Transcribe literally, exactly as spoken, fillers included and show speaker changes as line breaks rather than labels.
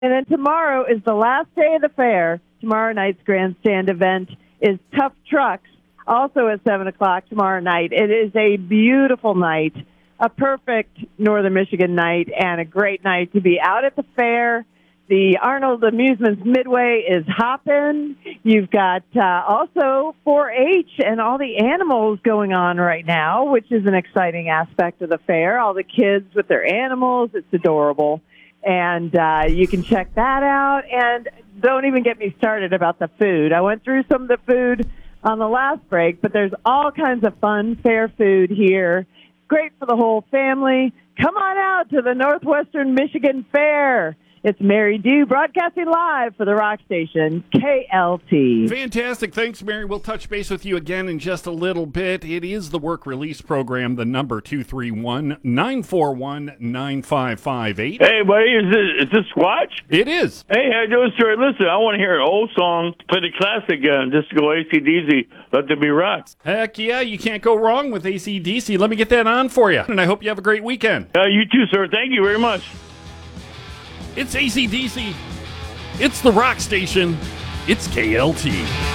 And then tomorrow is the last day of the fair. Tomorrow night's grandstand event is Tough Trucks, also at seven o'clock tomorrow night. It is a beautiful night, a perfect Northern Michigan night, and a great night to be out at the fair. The Arnold Amusements Midway is hopping. You've got uh, also four H and all the animals going on right now, which is an exciting aspect of the fair. All the kids with their animals. It's adorable. And uh, you can check that out. And don't even get me started about the food. I went through some of the food on the last break, but there's all kinds of fun fair food here. Great for the whole family. Come on out to the Northwestern Michigan Fair. It's Mary Dew broadcasting live for the Rock Station, K L T.
Fantastic. Thanks, Mary. We'll touch base with you again in just a little bit. It is the work release program, the number two three one, nine four one, nine five five eight.
Hey, buddy, is this, is this Squatch?
It is.
Hey, how you doing, sir? Listen, I want to hear an old song. Play the classic, uh, just go A C D C, Let There Be Rock.
Heck yeah, you can't go wrong with A C D C. Let me get that on for you. And I hope you have a great weekend.
Uh, you too, sir. Thank you very much.
It's A C D C. It's the Rock Station. It's K L T.